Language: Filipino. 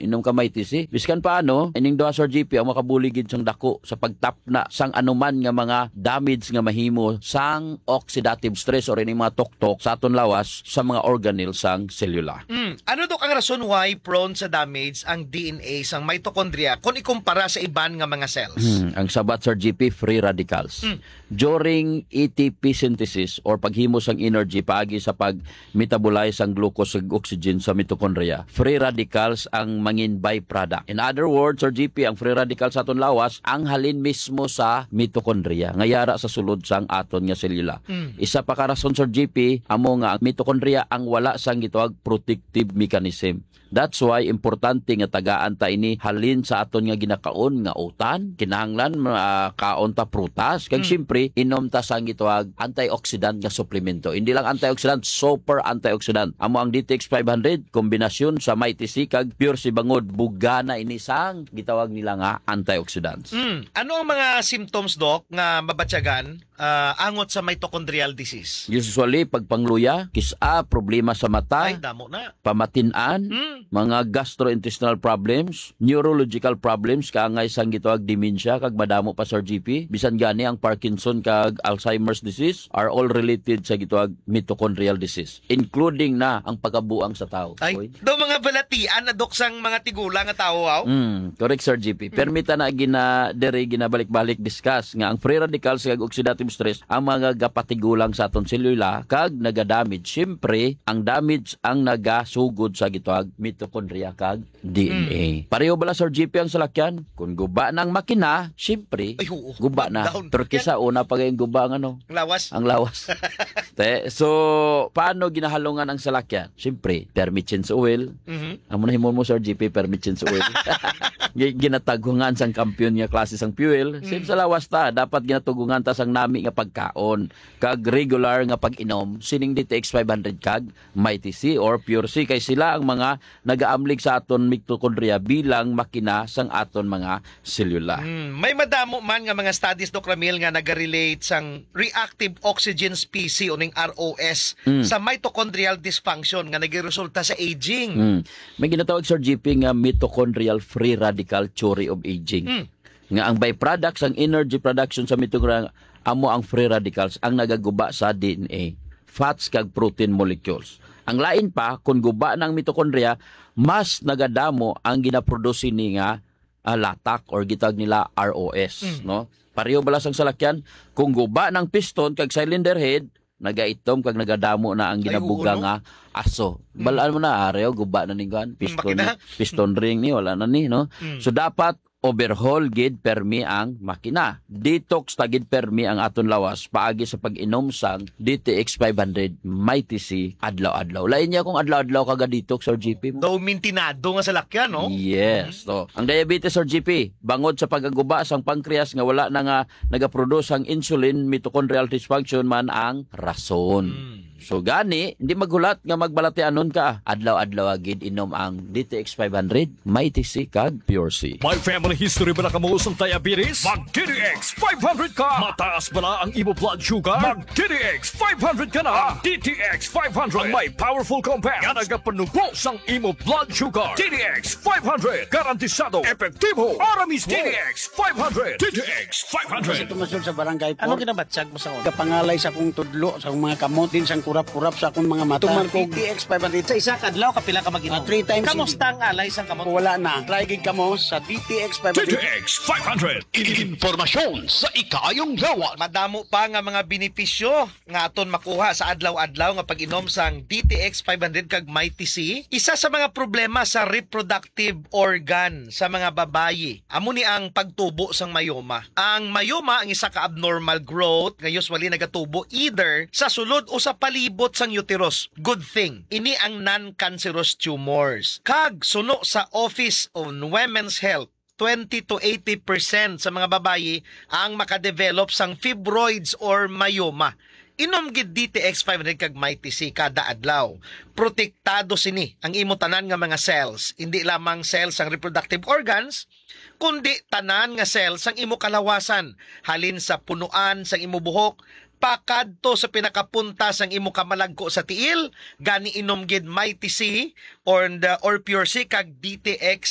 inom ka may tisi. Biskan paano, ining duha Sir GP ang makabuligid sang dako sa pagtapna sang anuman nga mga damage nga mahimo sang oxidative stress or ining mga tuktok sa aton lawas sa mga organelle sang selula. Ano dok ang rason why prone sa damage ang DNA sang mitochondria kung ikumpara sa iban nga mga cells? Ang sabat Sir GP, free radicals. During ATP synthesis or paghimo sang energy paagi sa pag-metabolize ang glucose ug oxygen sa mitochondria, free radicals ang mangin byproduct. In other words, Sir GP, ang free radicals sa aton lawas ang halin mismo sa mitochondria nga yara sa sulod sang aton nga selula. Isa pa ka rason Sir GP, amo nga ang mitochondria ang wala sang gitawag protective mechanism. That's why importante nga tagaan ta ini halin sa aton nga ginakaon nga utan, kinahanglan kaon ta prutas, kag syempre inom ta sang gitawag antioxidant nga suplemento. Hindi lang antioxidant, super antioxidant. Amo ang DTX 500 kombinasyon sa Mighty C kag Pure C bangod bugana ini sang gitawag nila nga antioxidants. Ano ang mga symptoms dok nga mabatyagan angot sa mitochondrial disease? Usually pagpangluya, kisa, problema sa mata, Ay, damo na. pamatin-an, mga gastrointestinal problems, neurological problems, kaangay sang gitawag dementia, kag madamo pa Sir GP. Bisan gani ang Parkinson kag Alzheimer's disease are all related sa gitawag mitochondrial disease, including na ang pagkabuang sa tao. Ay, do mga balatian na dok sang mga tigulang nga tao, wow? Correct Sir GP. Permita na ginabalik-balik discuss nga ang free radicals kag oxidative stress ang mga gapatigulang sa aton selula kag nagadamage. Siyempre, ang damage ang nagasugod sa gitawag mitochondria kag DNA. Pareho bala Sir GP ang salakyan? Kung guba ng makina, siyempre, guba na. Pero kisa una pa yung guba ang ano? Lawas. Ang lawas. So, paano ginahalungan ang salakyan? Siyempre, permit-change oil. Ang munahimon mo Sir GP, permit-change oil. Ginatagungan sang kampiyon nga klase sang fuel. Same sa lawas ta, dapat ginatugungan ta sang nami nga pagkaon. Kag regular nga pag-inom, sining DTX 500 kag Mighty C or Pure C kay sila ang mga nagaamlig sa aton mitochondria bilang makina sang aton mga selula. May madamo man nga mga studies Dok Ramil nga nagarelate sang reactive oxygen species o ning ROS sa mitochondrial dysfunction nga nagiresulta sa aging. May ginatawag Sir GP nga mitochondrial free radical theory of aging. Nga ang byproducts ang energy production sa mitochondria amo ang free radicals ang nagaguba sa DNA, fats kag protein molecules. Ang lain pa, kung guba ng mitochondria, mas nagadamo ang ginaproduce ni nga latak or gitag nila ROS. No? Pareho bala sang salakyan, kung guba ng piston kag cylinder head, nagaitom kag nagadamo na ang ginabuga nga aso. Balaan mo na, areo, guba na ni gan, piston ring ni, wala na ni. No? So dapat, overhaul gid permi ang makina. Detox tagid permi ang aton lawas paagi sa pag-inom sang DTX 500 Mighty C adlaw-adlaw. Lain niya kung adlaw-adlaw kaga detox Sir GP mo. Daw mintinado nga sa lakyan, no? Yes. So, ang diabetes Sir GP, bangod sa pagaguba sang pancreas nga wala na nga nagaproduce ang insulin, mitochondrial dysfunction man ang rason. So gani, hindi maghulat nga magbalatianon ka. Adlaw-adlaw agid inom ang DTX 500, Mighty C kag Pure C. May family history ba na kamuusang diabetes? Mag-DTX 500 ka! Mataas ba na ang imo blood sugar? Mag-DTX 500 ka na! DTX 500 ang may powerful compound nga nagapanubo sang imo blood sugar. DTX 500 garantisado, epektibo, aramis DTX 500. DTX 500. Ito masol sa barangay po. Ano kinabatsag mo sa una? Kapangalay sa akong tudlo, sa akong mga kamot din, sa kurap-kurap sa akong mga mata. Tuman ko DTX 500 sa isa kadlaw kapila ka mag-inom. 3 times. Kamusta ang alay sang kamot? Wala na. Try gig kamo sa DTX 500. DTX 500. Informasyon sa ikayong lawas. Madamo pa nga mga benepisyo nga aton makuha sa adlaw-adlaw nga pag-inom sang DTX 500 kag Mighty C. Isa sa mga problema sa reproductive organ sa mga babayi amo ni ang pagtubo sang mayoma. Ang mayoma ang isa ka abnormal growth nga usually nagatubo either sa sulod o sa palibot sang uterus. Good thing. Ini ang non-cancerous tumors. Kag suno sa Office on Women's Health, 20 to 80% sa mga babayi ang makadevelop sang fibroids or mayoma. Inom gid DTX 500 kag Mighty C kada adlaw. Protektado sini ang imo tanan nga mga cells, hindi lamang cells sang reproductive organs, kundi tanan nga cells sang imo kalawasan, halin sa punuan sang imo buhok, pakadto sa pinakapunta sang imo kamalagko sa tiil, gani inom gid Mighty C or Pure C kag DTX